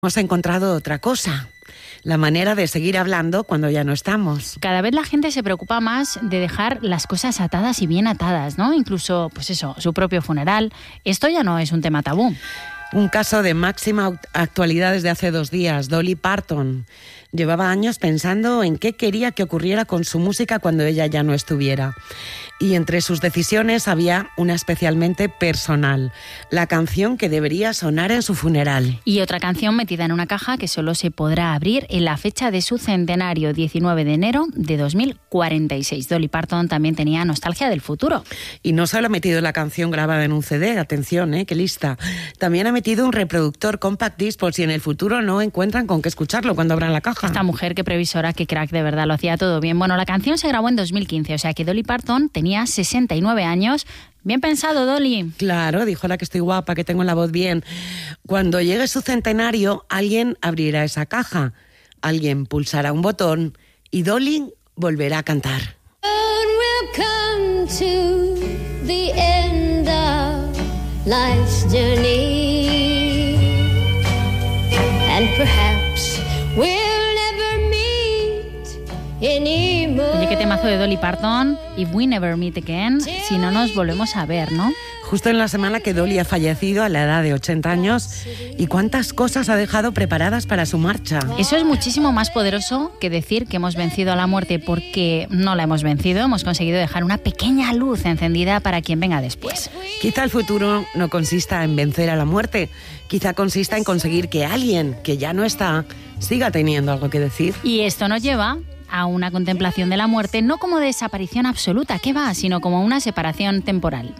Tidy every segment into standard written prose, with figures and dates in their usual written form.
Hemos encontrado otra cosa, la manera de seguir hablando cuando ya no estamos. Cada vez la gente se preocupa más de dejar las cosas atadas y bien atadas, ¿no? Incluso, pues eso, su propio funeral. Esto ya no es un tema tabú. Un caso de máxima actualidad desde hace 2 días, Dolly Parton. Llevaba años pensando en qué quería que ocurriera con su música cuando ella ya no estuviera. Y entre sus decisiones había una especialmente personal, la canción que debería sonar en su funeral. Y otra canción metida en una caja que solo se podrá abrir en la fecha de su centenario, 19 de enero de 2046. Dolly Parton también tenía nostalgia del futuro. Y no solo ha metido la canción grabada en un CD, atención, qué lista. También ha metido un reproductor compact disc por si en el futuro no encuentran con qué escucharlo cuando abran la caja. Esta mujer, qué previsora, qué crack, de verdad, lo hacía todo bien. Bueno, la canción se grabó en 2015, o sea que Dolly Parton tenía 69 años. Bien pensado, Dolly. Claro, dijo la que estoy guapa, que tengo la voz bien. Cuando llegue su centenario, alguien abrirá esa caja, alguien pulsará un botón y Dolly volverá a cantar. We'll come to the end of life's journey, and perhaps we'll never meet anymore. Oye, qué temazo de Dolly Parton, If We Never Meet Again, si no nos volvemos a ver, ¿no? Justo en la semana que Dolly ha fallecido a la edad de 80 años, y cuántas cosas ha dejado preparadas para su marcha. Eso es muchísimo más poderoso que decir que hemos vencido a la muerte, porque no la hemos vencido, hemos conseguido dejar una pequeña luz encendida para quien venga después. Quizá el futuro no consista en vencer a la muerte, quizá consista en conseguir que alguien que ya no está siga teniendo algo que decir. Y esto nos lleva a una contemplación de la muerte, no como desaparición absoluta, ¿qué va?, sino como una separación temporal.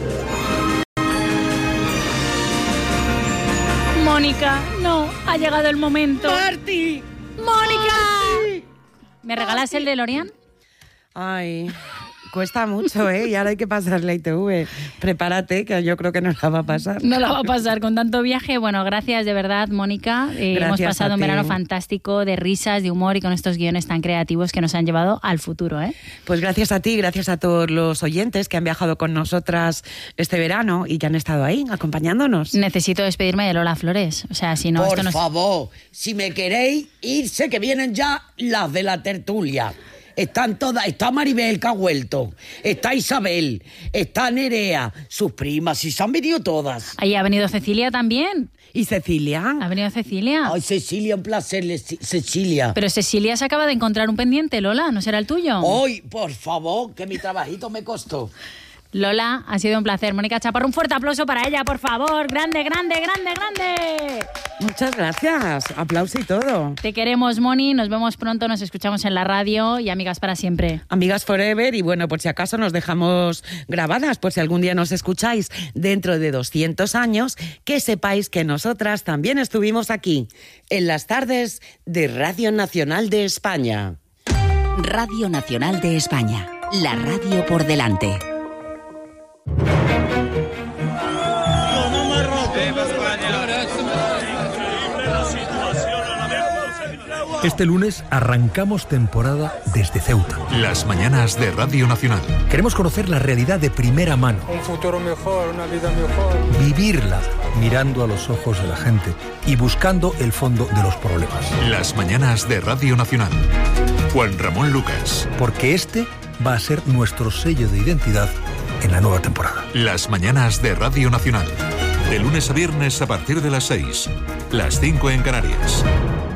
Mónica, no, ha llegado el momento. ¡Marty! ¡Mónica! ¿Me regalas el DeLorean? Ay, cuesta mucho, y ahora hay que pasar la ITV. Prepárate, que yo creo que no la va a pasar. No la va a pasar con tanto viaje. Bueno, gracias de verdad, Mónica. Hemos pasado un verano fantástico de risas, de humor y con estos guiones tan creativos que nos han llevado al futuro, Pues gracias a ti, gracias a todos los oyentes que han viajado con nosotras este verano y que han estado ahí acompañándonos. Necesito despedirme de Lola Flores. O sea, si no, Por esto no... favor, si me queréis irse, que vienen ya las de la tertulia. Están todas, está Maribel, que ha vuelto, está Isabel, está Nerea, sus primas, y se han venido todas. Ahí ha venido Cecilia también. ¿Y Cecilia? ¿Ha venido Cecilia? Ay, Cecilia, un placer, Cecilia. Pero Cecilia se acaba de encontrar un pendiente, Lola, ¿no será el tuyo? Ay, por favor, que mi trabajito me costó. Lola, ha sido un placer. Mónica Chaparro, un fuerte aplauso para ella, por favor. Grande, grande, grande, grande. Muchas gracias. Aplauso y todo. Te queremos, Moni. Nos vemos pronto, nos escuchamos en la radio y amigas para siempre. Amigas forever, y bueno, por si acaso nos dejamos grabadas, por si algún día nos escucháis dentro de 200 años, que sepáis que nosotras también estuvimos aquí, en las tardes de Radio Nacional de España. Radio Nacional de España, la radio por delante. Este lunes arrancamos temporada desde Ceuta. Las mañanas de Radio Nacional. Queremos conocer la realidad de primera mano. Un futuro mejor, una vida mejor. Vivirla mirando a los ojos de la gente y buscando el fondo de los problemas. Las mañanas de Radio Nacional. Juan Ramón Lucas. Porque este va a ser nuestro sello de identidad en la nueva temporada. Las mañanas de Radio Nacional. De lunes a viernes a partir de las 6. Las 5 en Canarias.